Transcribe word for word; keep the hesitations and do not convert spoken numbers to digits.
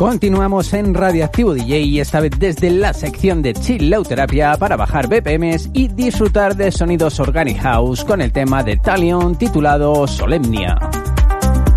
Continuamos en Radioactivo D J y esta vez desde la sección de Chillouterapia para bajar B P Ms y disfrutar de sonidos Organic House con el tema de Talion titulado Solemnia.